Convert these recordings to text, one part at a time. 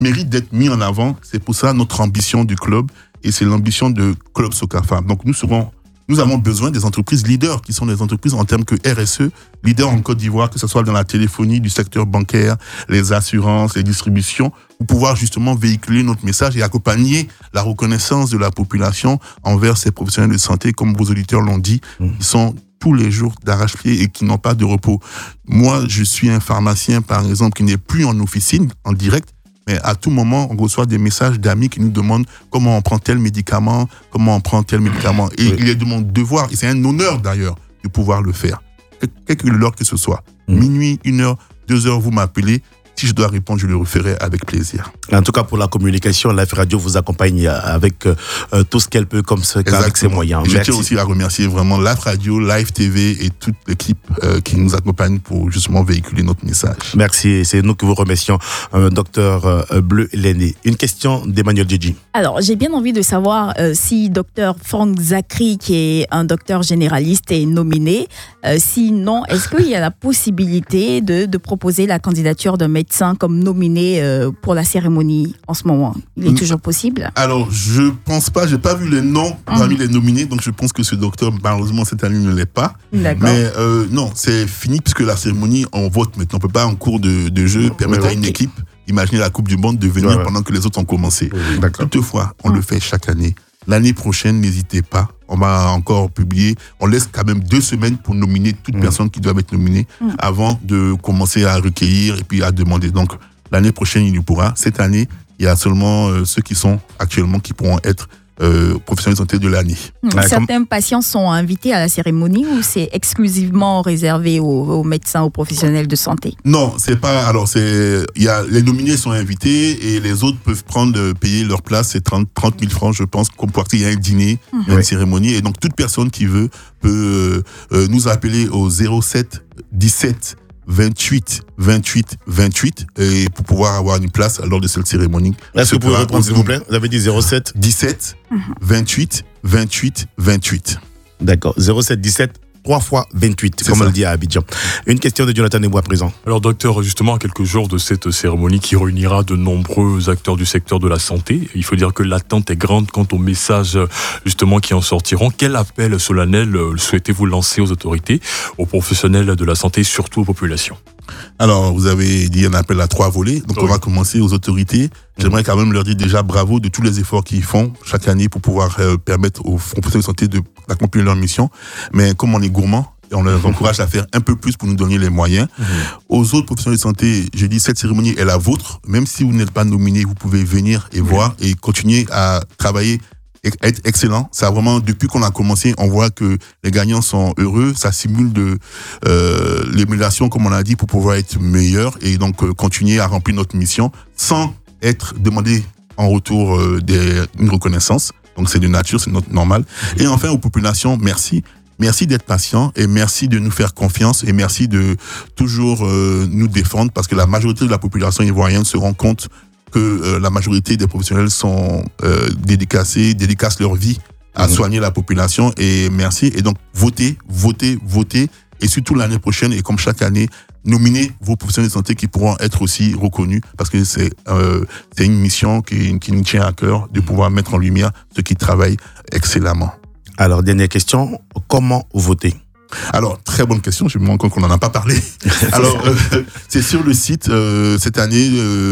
mérite d'être mis en avant. C'est pour ça notre ambition du club et c'est l'ambition de Club Soccer Femmes. Donc nous avons besoin des entreprises leaders qui sont des entreprises en termes que RSE, leaders en Côte d'Ivoire, que ce soit dans la téléphonie, du secteur bancaire, les assurances, les distributions, pour pouvoir justement véhiculer notre message et accompagner la reconnaissance de la population envers ces professionnels de santé, comme vos auditeurs l'ont dit, qui sont tous les jours d'arrache-pied et qui n'ont pas de repos. Moi, je suis un pharmacien, par exemple, qui n'est plus en officine, en direct, mais à tout moment, on reçoit des messages d'amis qui nous demandent comment on prend tel médicament, Et il est de mon devoir, et c'est un honneur d'ailleurs, de pouvoir le faire. Quelle que l'heure que ce soit, minuit, 1h, 2h, vous m'appelez. Si je dois répondre, je le referai avec plaisir. En tout cas, pour la communication, Life Radio vous accompagne avec tout ce qu'elle peut, comme ça, avec ses moyens. Je tiens aussi à remercier vraiment Life Radio, Live TV et toute l'équipe qui nous accompagne pour justement véhiculer notre message. Merci, c'est nous qui vous remercions, docteur Bleu Lenné. Une question d'Emmanuel Djedji. Alors, j'ai bien envie de savoir si docteur Franck Zakri, qui est un docteur généraliste, est nominé. Sinon, est-ce qu'il y a la possibilité de proposer la candidature d'un médecin comme nominé pour la cérémonie en ce moment? Il est toujours possible? Alors, je pense pas, j'ai pas vu les noms parmi les nominés, donc je pense que ce docteur, malheureusement, cette année ne l'est pas. D'accord. Mais non, c'est fini puisque la cérémonie, on vote maintenant. On peut pas, en cours de jeu, permettre à une équipe, imaginez la Coupe du Monde, de venir pendant que les autres ont commencé. Toutefois, on le fait chaque année. L'année prochaine, n'hésitez pas. On va encore publier. On laisse quand même 2 semaines pour nominer toutes personnes qui doivent être nominées avant de commencer à recueillir et puis à demander. Donc, l'année prochaine, il y pourra. Cette année, il y a seulement ceux qui sont actuellement qui pourront être professionnels de santé de l'année. Certains patients sont invités à la cérémonie ou c'est exclusivement réservé aux médecins, aux professionnels de santé? Non, c'est pas. Alors, les nominés sont invités et les autres peuvent payer leur place. C'est 30 000 francs, je pense, comme pour qu'il y a un dîner, une cérémonie. Et donc, toute personne qui veut peut nous appeler au 07 17 28 28 28 et pour pouvoir avoir une place lors de cette cérémonie. Est-ce que vous pouvez répondre, s'il vous plaît? Vous avez dit 07 17 28 28 28. D'accord. 07 17 3 fois 28, comme on le dit à Abidjan. Une question de Jonathan Nebois présent. Alors docteur, justement, à quelques jours de cette cérémonie qui réunira de nombreux acteurs du secteur de la santé, il faut dire que l'attente est grande quant aux messages justement qui en sortiront. Quel appel solennel souhaitez-vous lancer aux autorités, aux professionnels de la santé, surtout aux populations? Alors, vous avez dit un appel à 3 volets. Donc, on va commencer aux autorités. J'aimerais quand même leur dire déjà bravo de tous les efforts qu'ils font chaque année pour pouvoir permettre aux professionnels de santé d'accomplir leur mission. Mais comme on est gourmand, on les encourage à faire un peu plus pour nous donner les moyens. Aux autres professionnels de santé, je dis cette cérémonie est la vôtre. Même si vous n'êtes pas nominé, vous pouvez venir et voir et continuer à travailler, être excellent. Ça vraiment, depuis qu'on a commencé, on voit que les gagnants sont heureux. Ça simule l'émulation, comme on a dit, pour pouvoir être meilleur et donc continuer à remplir notre mission sans être demandé en retour une reconnaissance. Donc c'est de nature, c'est normal. Et enfin, aux populations, merci. Merci d'être patient et merci de nous faire confiance et merci de toujours nous défendre parce que la majorité de la population ivoirienne se rend compte que la majorité des professionnels sont dédicacent leur vie à soigner la population et merci. Et donc, votez et surtout l'année prochaine et comme chaque année, nominez vos professionnels de santé qui pourront être aussi reconnus parce que c'est une mission qui nous tient à cœur de pouvoir mettre en lumière ceux qui travaillent excellemment. Alors, dernière question, comment voter? Alors, très bonne question, je me rends compte qu'on n'en a pas parlé. Alors, c'est sur le site, cette année,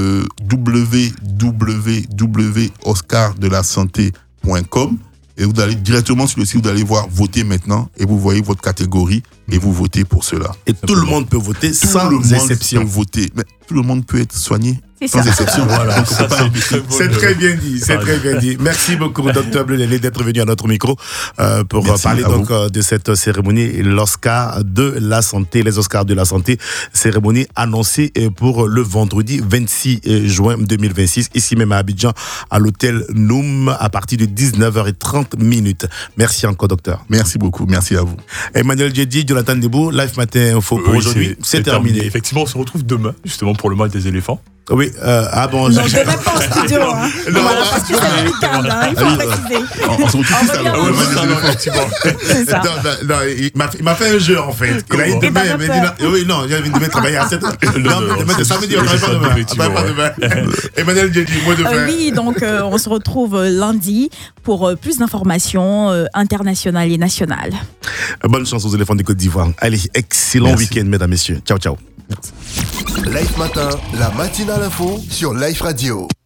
www.oscardelasanté.com et vous allez directement sur le site, vous allez voir voter maintenant et vous voyez votre catégorie et vous votez pour cela. Et tout le monde peut voter sans exception. Mais tout le monde peut être soigné. Sans exception. Voilà, c'est très bien dit, c'est très bien dit. Merci beaucoup, docteur Bleu Lenné, d'être venu à notre micro pour parler donc de cette cérémonie, l'Oscar de la santé, les Oscars de la santé, cérémonie annoncée pour le vendredi 26 juin 2026, ici même à Abidjan, à l'hôtel Noum, à partir de 19h30. Merci encore, docteur. Merci beaucoup, merci à vous. Emmanuel Djedji, Jonathan Nebois, Live Matin Info pour aujourd'hui, c'est terminé. Effectivement, on se retrouve demain, justement, pour le match des éléphants. Oui, bon. Non, je ne pas en studio. Hein. Non, voilà, parce que c'est le week-end, hein, il faut préciser. On se retrouve tous alors. C'est ça. Non, il m'a fait un jeu en fait. Il a dit demain, il m'a dit oui, non, il a dit demain travailler à 7h. Non, demain c'est samedi, on ne travaille pas demain. Emmanuel Djedi, mot de fin. Oui, donc on se retrouve lundi pour plus d'informations internationales et nationales. Bonne chance aux éléphants de Côte d'Ivoire. Allez, excellent week-end, mesdames, messieurs. Ciao, ciao. Life Matin, la matinale info sur Life Radio.